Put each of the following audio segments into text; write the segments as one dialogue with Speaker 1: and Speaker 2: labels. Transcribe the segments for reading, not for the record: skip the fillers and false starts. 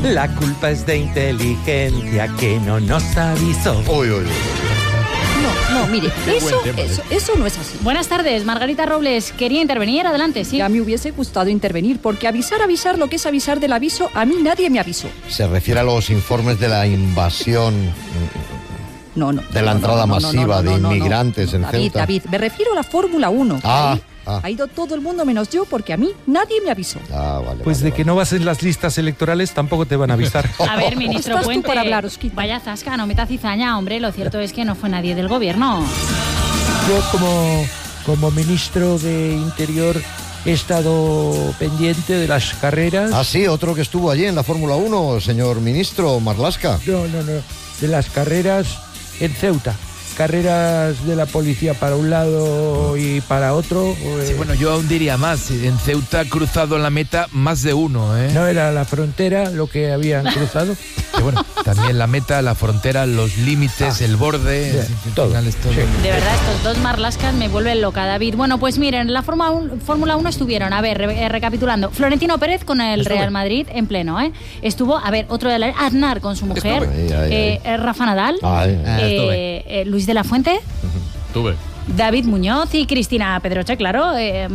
Speaker 1: La culpa es de inteligencia que no nos avisó.
Speaker 2: Uy.
Speaker 3: No, mire, eso no es así.
Speaker 4: Buenas tardes, Margarita Robles. Quería intervenir, adelante, sí.
Speaker 3: Ya me hubiese gustado intervenir, porque avisar, lo que es avisar del aviso, a mí nadie me avisó.
Speaker 2: Se refiere a los informes de la invasión... de la entrada masiva de inmigrantes en Ceuta.
Speaker 3: David, me refiero a la Fórmula 1. Ha ido todo el mundo menos yo, porque a mí nadie me avisó.
Speaker 2: Vale.
Speaker 1: Pues de que no vas en las listas electorales tampoco te van a avisar.
Speaker 4: A ver, ministro Puente,
Speaker 3: para hablaros,
Speaker 4: vaya zasca, no meta cizaña, hombre. Lo cierto es que no fue nadie del gobierno.
Speaker 5: Yo como ministro de Interior he estado pendiente de las carreras.
Speaker 2: Ah, sí, otro que estuvo allí en la Fórmula 1, señor ministro Marlaska.
Speaker 5: No, de las carreras en Ceuta. Carreras de la policía para un lado y para otro.
Speaker 6: Sí, bueno, yo aún diría más. En Ceuta ha cruzado la meta más de uno, ¿eh?
Speaker 5: No era la frontera lo que habían cruzado.
Speaker 6: Y bueno, también la meta, la frontera, los límites, el borde.
Speaker 5: Todo.
Speaker 4: De verdad, estos dos Marlascas me vuelven loca, David. Bueno, pues miren, la Fórmula 1 estuvieron, a ver, recapitulando, Florentino Pérez con el Real Madrid en pleno, ¿eh? Estuvo, a ver, otro de la... Aznar con su mujer, Rafa Nadal, Luis de la Fuente, David Muñoz y Cristina Pedroche, claro,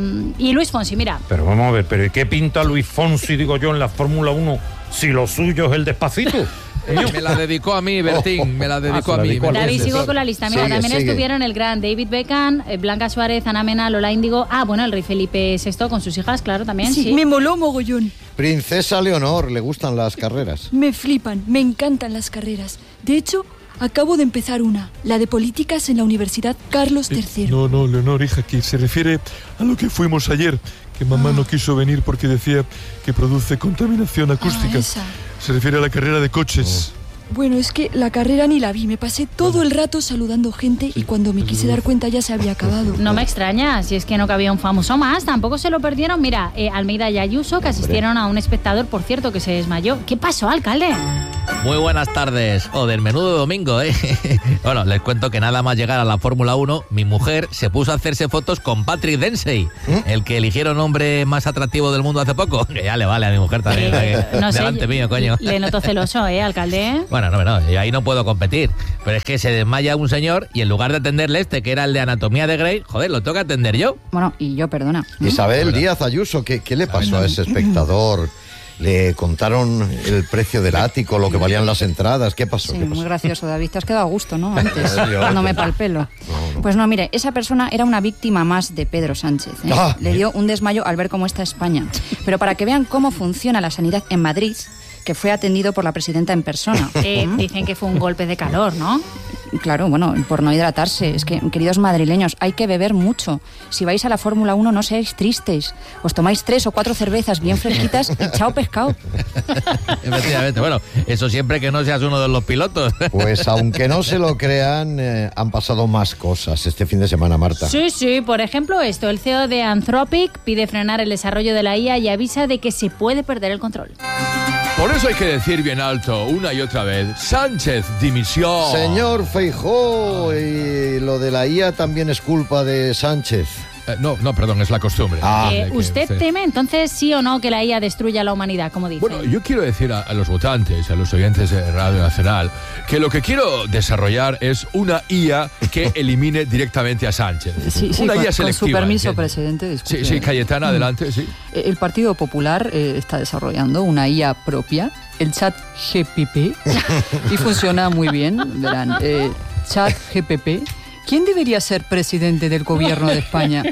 Speaker 4: y Luis Fonsi, mira.
Speaker 1: Pero vamos a ver, ¿pero qué pinta Luis Fonsi, digo yo, en la Fórmula 1 si lo suyo es el Despacito?
Speaker 6: Me la dedicó a mí, Bertín, me la dedicó a mí.
Speaker 4: David, sigo con la lista. Mira, también estuvieron el gran David Beckham, Blanca Suárez, Ana Mena, Lola Índigo. Bueno, el rey Felipe VI con sus hijas, claro, también. Sí.
Speaker 3: Me moló mogollón.
Speaker 2: Princesa Leonor, ¿le gustan las carreras?
Speaker 7: Me flipan, me encantan las carreras. De hecho, acabo de empezar la de políticas en la Universidad Carlos III.
Speaker 8: No, Leonor, hija, que se refiere a lo que fuimos ayer, que mamá no quiso venir porque decía que produce contaminación acústica.
Speaker 7: Esa.
Speaker 8: Se refiere a la carrera de coches.
Speaker 7: Bueno, es que la carrera ni la vi, me pasé todo el rato saludando gente y cuando me quise dar cuenta ya se había acabado.
Speaker 4: No me extraña, si es que no cabía un famoso más, tampoco se lo perdieron. Mira, Almeida y Ayuso, que asistieron a un espectador, por cierto, que se desmayó. ¿Qué pasó, alcalde?
Speaker 9: Muy buenas tardes, o del menú de domingo, ¿eh? Bueno, les cuento que nada más llegar a la Fórmula 1, mi mujer se puso a hacerse fotos con Patrick Dempsey, el que eligieron hombre más atractivo del mundo hace poco. Que ya le vale a mi mujer también.
Speaker 4: No sé,
Speaker 9: delante mío, coño.
Speaker 4: Le noto celoso, alcalde.
Speaker 9: Bueno, no, yo ahí no puedo competir. Pero es que se desmaya un señor y en lugar de atenderle que era el de Anatomía de Grey, joder, lo toca atender yo.
Speaker 3: Bueno, y yo, perdona.
Speaker 2: Isabel Díaz Ayuso, ¿qué le pasó a ese espectador? ¿Le contaron el precio del ático, lo que valían las entradas? ¿Qué pasó?
Speaker 3: Sí,
Speaker 2: ¿Qué pasó?
Speaker 3: muy gracioso, David. Te has quedado a gusto, ¿no? Antes, cuando me palpelo. No. Pues no, mire, esa persona era una víctima más de Pedro Sánchez. Le dio un desmayo al ver cómo está España. Pero para que vean cómo funciona la sanidad en Madrid, que fue atendido por la presidenta en persona.
Speaker 4: Dicen que fue un golpe de calor, ¿no?
Speaker 3: Claro, bueno, por no hidratarse. Es que, queridos madrileños, hay que beber mucho. Si vais a la Fórmula 1, no seáis tristes. Os tomáis 3 o 4 cervezas bien fresquitas y chao pescado.
Speaker 9: Efectivamente, bueno, eso siempre que no seas uno de los pilotos.
Speaker 2: Pues aunque no se lo crean, han pasado más cosas este fin de semana, Marta.
Speaker 4: Sí, por ejemplo esto, el CEO de Anthropic pide frenar el desarrollo de la IA y avisa de que se puede perder el control.
Speaker 6: Por eso hay que decir bien alto, una y otra vez, Sánchez, dimisión.
Speaker 2: Señor Feijóo, y lo de la IA también es culpa de Sánchez.
Speaker 6: No, perdón, es la costumbre.
Speaker 4: ¿Usted teme entonces sí o no que la IA destruya la humanidad, como dice?
Speaker 6: Bueno, yo quiero decir a los votantes, a los oyentes de Radio Nacional, que lo que quiero desarrollar es una IA que elimine directamente a Sánchez. Una IA selectiva.
Speaker 3: Con su permiso, presidente. Disculpe.
Speaker 6: Sí, Cayetana, adelante, sí.
Speaker 3: El Partido Popular está desarrollando una IA propia, el Chat GPT, y funciona muy bien, verán. Chat GPT. ¿Quién debería ser presidente del gobierno de España?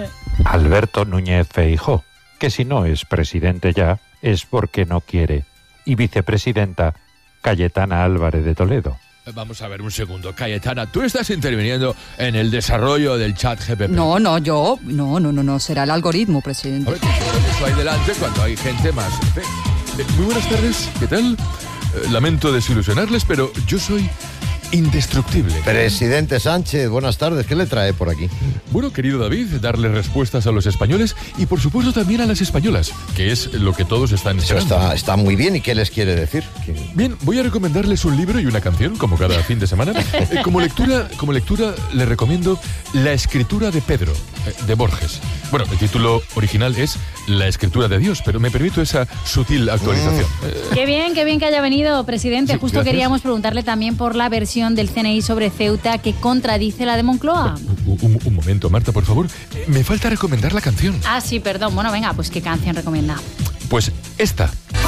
Speaker 10: Alberto Núñez Feijóo, que si no es presidente ya, es porque no quiere. Y vicepresidenta, Cayetana Álvarez de Toledo.
Speaker 6: Vamos a ver un segundo. Cayetana, tú estás interviniendo en el desarrollo del Chat GPT.
Speaker 3: No, será el algoritmo, presidente.
Speaker 6: A ver, eso hay delante cuando hay gente más. Muy buenas tardes, ¿qué tal? Lamento desilusionarles, pero yo soy indestructible.
Speaker 2: Presidente Sánchez, buenas tardes. ¿Qué le trae por aquí?
Speaker 6: Bueno, querido David, darle respuestas a los españoles y por supuesto también a las españolas, que es lo que todos están esperando.
Speaker 2: Está muy bien. ¿Y qué les quiere decir?
Speaker 6: Bien, voy a recomendarles un libro y una canción, como cada fin de semana. Como lectura le recomiendo La escritura de Pedro, de Borges. Bueno, el título original es La escritura de Dios, pero me permito esa sutil actualización.
Speaker 4: Qué bien que haya venido, presidente.
Speaker 6: Sí,
Speaker 4: Justo
Speaker 6: gracias.
Speaker 4: Queríamos preguntarle también por la versión del CNI sobre Ceuta que contradice la de Moncloa.
Speaker 6: Un momento, Marta, por favor. Me falta recomendar la canción.
Speaker 4: Ah, sí, perdón. Bueno, venga, pues ¿qué canción recomienda?
Speaker 6: Pues esta.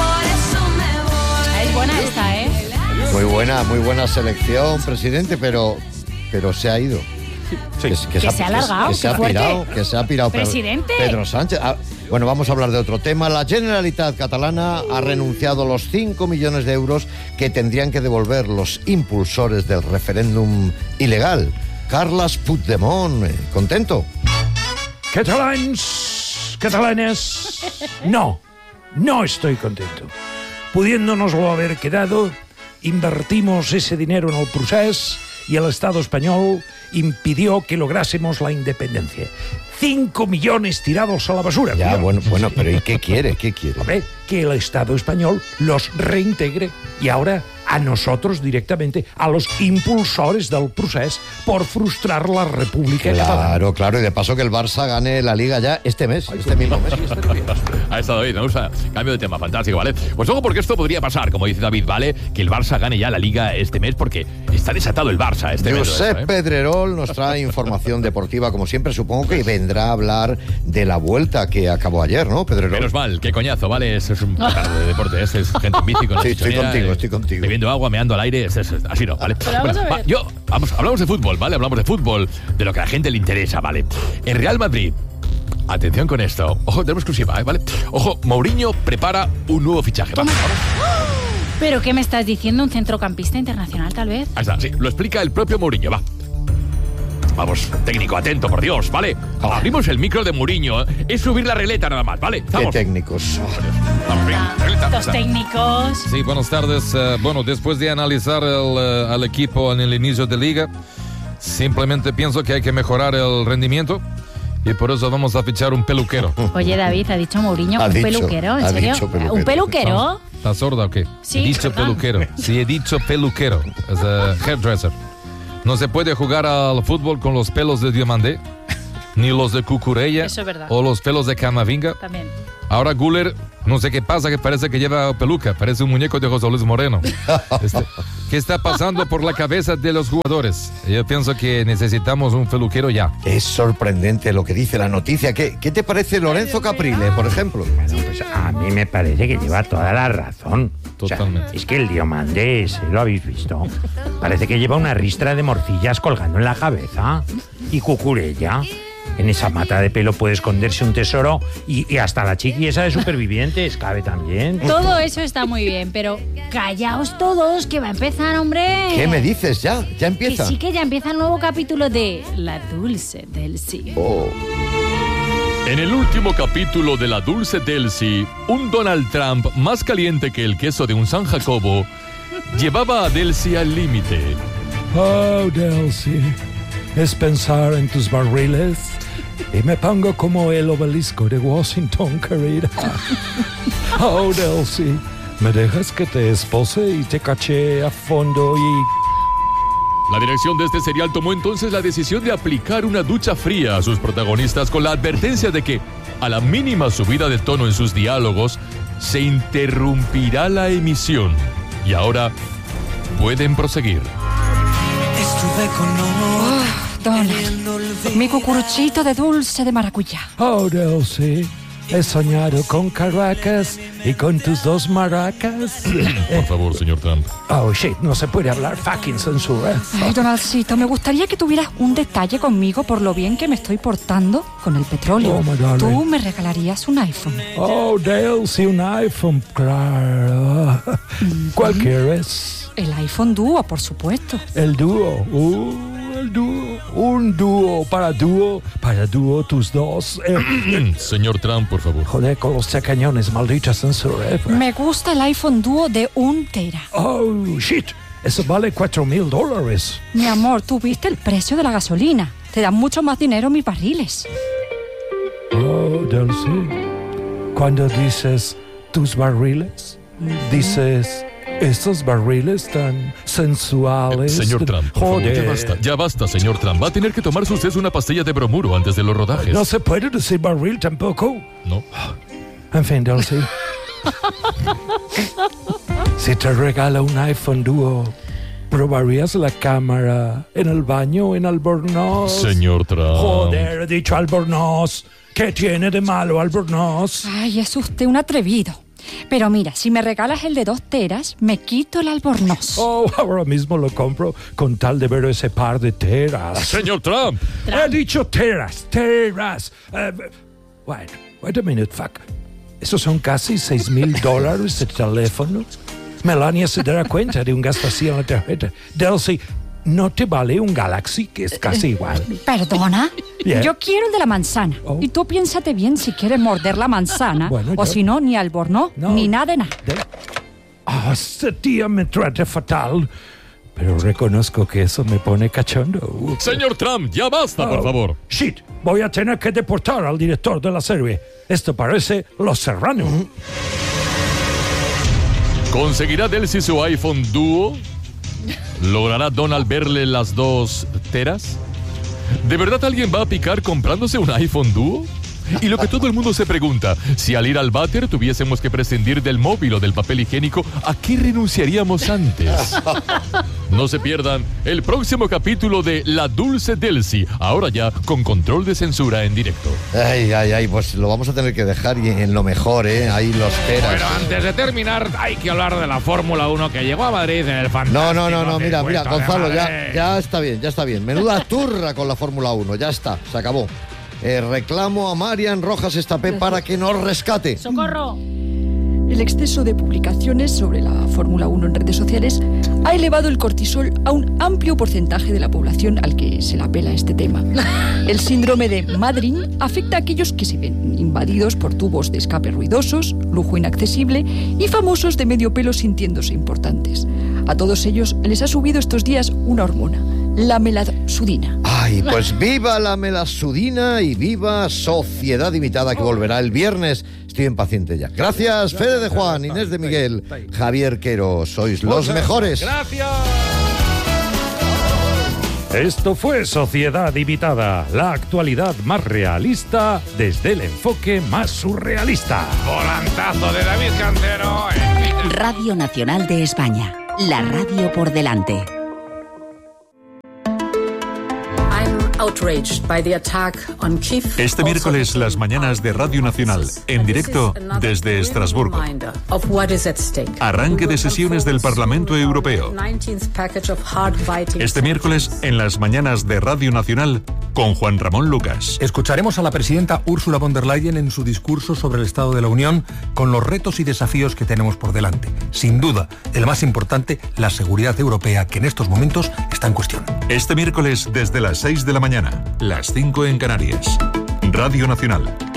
Speaker 4: Es buena esta, ¿eh?
Speaker 2: Muy buena selección, presidente, pero se ha ido.
Speaker 6: Sí.
Speaker 4: Que se ha alargado,
Speaker 2: que se ha
Speaker 4: qué fuerte.
Speaker 2: pirado, que se ha pirado.
Speaker 4: Presidente.
Speaker 2: Pedro Sánchez. Bueno, vamos a hablar de otro tema. La Generalitat catalana ha renunciado a los 5 millones de euros que tendrían que devolver los impulsores del referéndum ilegal. Carles Puigdemont, ¿contento?
Speaker 5: Catalanes, no estoy contento. Pudiéndonoslo haber quedado, invertimos ese dinero en el procés y el Estado español impidió que lográsemos la independencia. 5 millones tirados a la basura.
Speaker 2: Ya,
Speaker 5: cuidado.
Speaker 2: bueno, pero ¿y qué quiere?
Speaker 5: Hombre, que el Estado español los reintegre y ahora a nosotros directamente, a los impulsores del procés por frustrar la República Catalana.
Speaker 2: Claro, y de paso que el Barça gane la Liga ya este mismo mes.
Speaker 6: Ha estado David, me gusta. Cambio de tema, fantástico, ¿vale? Pues ojo, porque esto podría pasar, como dice David, ¿vale? Que el Barça gane ya la Liga este mes, porque está desatado el Barça este mes.
Speaker 2: Josep Pedrerol nos trae información deportiva, como siempre. Supongo que vendrá a hablar de la vuelta que acabó ayer, ¿no, Pedrerol?
Speaker 6: Menos mal, qué coñazo, ¿vale? Eso es un tarde de deporte, es gente en bici con la
Speaker 2: Sí, estoy
Speaker 6: chichonera,
Speaker 2: contigo.
Speaker 6: Bebiendo agua, meando al aire, así no, ¿vale?
Speaker 4: Pero vamos a ver.
Speaker 6: Hablamos de fútbol, ¿vale? Hablamos de fútbol, de lo que a la gente le interesa, ¿vale? En Real Madrid, atención con esto, ojo, tenemos exclusiva, ¿vale? Ojo, Mourinho prepara un nuevo fichaje. Vamos.
Speaker 4: ¿Pero qué me estás diciendo? ¿Un centrocampista internacional, tal vez?
Speaker 6: Ahí está, sí, lo explica el propio Mourinho, va. Vamos, técnico, atento, por Dios, ¿vale? Abrimos el micro de Mourinho, es subir la regleta nada más, ¿vale? Vamos.
Speaker 2: ¿Qué técnicos?
Speaker 4: Los técnicos.
Speaker 11: Sí, buenas tardes. Bueno, después de analizar al equipo en el inicio de liga, simplemente pienso que hay que mejorar el rendimiento y por eso vamos a fichar un peluquero.
Speaker 4: Oye, David, ha dicho Mourinho, un peluquero, ¿en serio? ¿Un peluquero?
Speaker 11: ¿Estás sorda o qué?
Speaker 4: Sí,
Speaker 11: He dicho
Speaker 4: perdón.
Speaker 11: peluquero. Sí, he dicho peluquero. Es hairdresser. No se puede jugar al fútbol con los pelos de Diomandé, ni los de Cucurella,
Speaker 4: Eso es verdad.
Speaker 11: o los pelos de Camavinga.
Speaker 4: También.
Speaker 11: Ahora Güler, no sé qué pasa, que parece que lleva peluca, parece un muñeco de José Luis Moreno. ¿Qué está pasando por la cabeza de los jugadores? Yo pienso que necesitamos un peluquero ya.
Speaker 2: Es sorprendente lo que dice la noticia. ¿Qué te parece Lorenzo Caprile, por ejemplo?
Speaker 12: Bueno, pues a mí me parece que lleva toda la razón.
Speaker 11: Totalmente.
Speaker 12: O sea, es que el Diomandé ese, ¿lo habéis visto? Parece que lleva una ristra de morcillas colgando en la cabeza. Y Cucurella. En esa mata de pelo puede esconderse un tesoro y hasta la chiqui esa de Supervivientes cabe también.
Speaker 4: Todo eso está muy bien, pero callaos todos, que va a empezar, hombre.
Speaker 2: ¿Qué me dices ya? ¿Ya empieza?
Speaker 4: Que sí, que ya empieza el nuevo capítulo de La Dulce Delcy.
Speaker 6: En el último capítulo de La Dulce Delcy, un Donald Trump más caliente que el queso de un San Jacobo llevaba a Delcy al límite.
Speaker 5: Oh, Delcy, es pensar en tus barriles y me pongo como el obelisco de Washington, querida. Oh, Delcy, ¿me dejas que te espose y te caché a fondo y...
Speaker 6: La dirección de este serial tomó entonces la decisión de aplicar una ducha fría a sus protagonistas con la advertencia de que, a la mínima subida de tono en sus diálogos, se interrumpirá la emisión. Y ahora pueden proseguir.
Speaker 13: Estuve con
Speaker 7: Donald, mi cucuruchito de dulce de maracuyá.
Speaker 5: Oh, Delcy, he soñado con Caracas y con tus dos maracas.
Speaker 6: Por favor, señor Trump.
Speaker 5: Oh, shit, no se puede hablar fucking censura.
Speaker 7: Ay, Donaldcito, me gustaría que tuvieras un detalle conmigo por lo bien que me estoy portando con el petróleo.
Speaker 5: Oh, my darling.
Speaker 7: Tú me regalarías un iPhone.
Speaker 5: Oh, Delcy, un iPhone, claro. ¿Cuál quieres?
Speaker 7: El iPhone Duo, por supuesto.
Speaker 5: El dúo. El dúo. Un dúo. Para dúo tus dos.
Speaker 6: Señor Trump, por favor.
Speaker 5: Joder, con los cañones, maldita censura.
Speaker 7: Me gusta el iPhone Duo de 1 tera.
Speaker 5: Oh, shit. Eso vale $4,000.
Speaker 7: Mi amor, ¿tú viste el precio de la gasolina? Te dan mucho más dinero mis barriles.
Speaker 5: Oh, Dulce, cuando dices tus barriles, dices esos barriles tan sensuales.
Speaker 6: Señor Trump, por favor, ya basta, señor Trump. Va a tener que tomarse usted una pastilla de bromuro antes de los rodajes.
Speaker 5: No se puede decir barril tampoco.
Speaker 6: No.
Speaker 5: En fin, Dulce. Si te regala un iPhone Duo, ¿probarías la cámara en el baño en Albornoz?
Speaker 6: Señor Trump.
Speaker 5: Joder, he dicho Albornoz. ¿Qué tiene de malo Albornoz?
Speaker 7: Ay, es usted un atrevido. Pero mira, si me regalas el de 2 teras, me quito el Albornoz.
Speaker 5: Oh, ahora mismo lo compro con tal de ver ese par de teras.
Speaker 6: Señor Trump.
Speaker 5: He dicho teras. Wait a minute, fuck. ¿Esos son casi $6,000 de teléfono? Melania se dará cuenta de un gasto así en la tarjeta. Dulce, ¿no te vale un Galaxy, que es casi igual?
Speaker 7: ¿Perdona?
Speaker 5: Yeah.
Speaker 7: Yo quiero el de la manzana.
Speaker 5: Oh.
Speaker 7: Y tú piénsate bien si quieres morder la manzana.
Speaker 5: Bueno,
Speaker 7: o si no, ni Albornoz, ni nada de nada.
Speaker 5: Este día me trata fatal. Pero reconozco que eso me pone cachondo.
Speaker 6: Señor Trump, ya basta, por favor.
Speaker 5: Shit, voy a tener que deportar al director de la serie. Esto parece Los Serrano.
Speaker 6: ¿Conseguirá Delcy su iPhone Duo? ¿Logrará Donald verle las 2 teras? ¿De verdad alguien va a picar comprándose un iPhone Duo? Y lo que todo el mundo se pregunta, si al ir al váter tuviésemos que prescindir del móvil o del papel higiénico, ¿a qué renunciaríamos antes? No se pierdan el próximo capítulo de La Dulce Delcy, ahora ya con control de censura en directo.
Speaker 2: Ay, pues lo vamos a tener que dejar y en lo mejor, ahí los teras.
Speaker 14: Bueno, antes de terminar, hay que hablar de la Fórmula 1 que llegó a Madrid en el fantástico.
Speaker 2: No, mira, Gonzalo, ya está bien. Menuda turra con la Fórmula 1, ya está, se acabó. Reclamo a Marian Rojas Estapé para que nos rescate.
Speaker 4: ¡Socorro!
Speaker 7: El exceso de publicaciones sobre la Fórmula 1 en redes sociales ha elevado el cortisol a un amplio porcentaje de la población al que se le apela este tema. El síndrome de Madrid afecta a aquellos que se ven invadidos por tubos de escape ruidosos, lujo inaccesible y famosos de medio pelo sintiéndose importantes. A todos ellos les ha subido estos días una hormona, la melasudina.
Speaker 2: Ay, pues viva la melasudina y viva Sociedad Limitada, que volverá el viernes. Estoy impaciente ya. Gracias, Fede de Juan, Inés de Miguel, Javier Quero. Sois los mejores.
Speaker 14: ¡Gracias!
Speaker 12: Esto fue Sociedad Limitada, la actualidad más realista desde el enfoque más surrealista.
Speaker 14: Volantazo de David Cantero.
Speaker 15: Radio Nacional de España, la radio por delante.
Speaker 16: Este miércoles, las mañanas de Radio Nacional, en directo desde Estrasburgo. Arranque de sesiones del Parlamento Europeo. Este miércoles, en las mañanas de Radio Nacional, con Juan Ramón Lucas.
Speaker 17: Escucharemos a la presidenta Ursula von der Leyen en su discurso sobre el Estado de la Unión, con los retos y desafíos que tenemos por delante. Sin duda, el más importante, la seguridad europea, que en estos momentos está en cuestión.
Speaker 16: Este miércoles, desde las 6 de la mañana, las 5 en Canarias. Radio Nacional,